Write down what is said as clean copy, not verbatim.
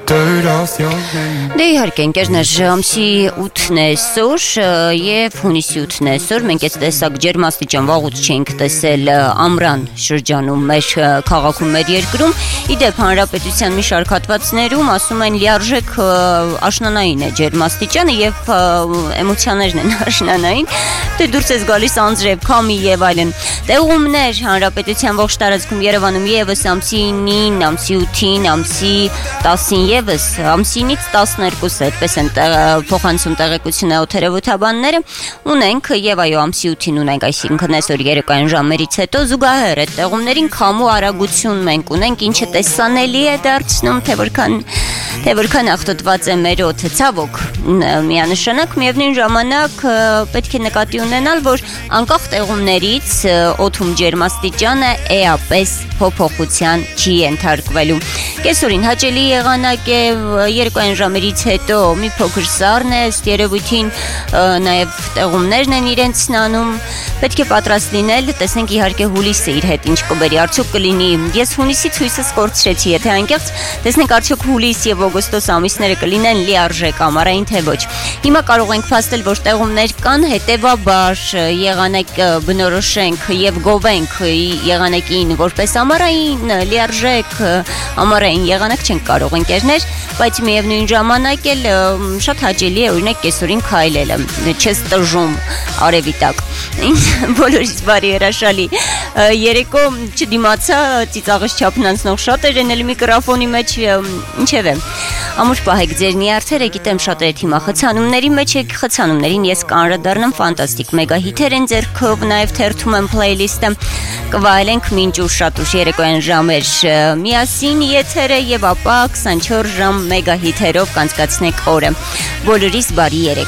dirt off your name. Դե իհարկե ընկերներ, ամսի 8-ն է այսօր եւ հունիսի 8-ն է այսօր։ Մենք այս տեսակ ջերմաստիճան վաղուց չենք տեսել ամռան շրջանում մեր քաղաքում, մեր երկրում։ Իդեպ հանրապետության մի շարք հատվածներում ասում են լիարժեք աշնանային է ջերմաստիճանը եւ էմոցիաներն են աշնանային։ Դե դուրս ես գալիս անձրև, քամի եւ այլն։ Տեղումներ հանրապետության ողջ տարածքում Երևանում եւս ամսի 9-ին, ամսի 8-ին, ամսի 10-ին եւս ամսինից 12-ը այդպես են փոխանցում տեղեկությունը օթերևութաբանները ունենք եւ այո ամսի 8-ին ունենք, այսինքն այսօր երեկոյան ժամերից հետո զուգահեռ այդ տեղումներին քամու արագություն մենք ունենք, ինչը տեսանելի է դարձնում, թե որքան աղտոտված է մեր օդը, ցավոք միանշանակ միևնույն ժամանակ պետք է նկատի ունենալ, որ անկախ տեղումներից օդում ջերմաստիճանը էապես փոփոխության չի ենթարկվելու։ Կեսօրին հաճելի եղանակ է, երկուային ժամերից հետո մի փոքր սառն է, ըստ երևույթին նաև տեղումներն են իրենց նանում, պետք է պատրաստ լինել, տեսնենք իհարկե հուլիսը իր հետ ինչ կբերի, արդյոք կլինի, ես հունիսից հույսս կորցրեցի, եթե անկեղծ, տեսնենք արդյոք հուլիս եւ օգոստոս ամիսները կլինեն լիարժեք ամառային թե ոչ։ Հիմա կարող ենք փաստել, որ տեղումներ կան, հետեւաբար եղանակ բնորոշենք եւ գովենք եղանակին որպես ամառային լիարժեք ամառային եղանակ չենք կարող ընկերներ, բայց միևնույն ժամանակ էլ շատ հաճելի է օրինակ կեսօրին քայլելը, չես տժում արևի տակ։ Բոլորից բարի հրաշալի երեկո չդիմացա ծիծաղս չափն անցնող շատեր են, էլ միկրոֆոնի մեջ ինչև է ամուր պահեք ձեր նիարդերը, գիտեմ շատերը հիմա խցանումների մեջ եք, խցանումներին ես կանրադառնամ, ֆանտաստիկ մեգահիթեր են ձեռքով, նաև թերթում եմ փլեյլիստը, կվայելենք մինչ ուշ շատ ուշ երեկոյան ժամեր միասին եթերը եւ ապա 24 ժամ մեգահիթերով կանցկացնենք օրը։ Բոլորիս բարի երեկո։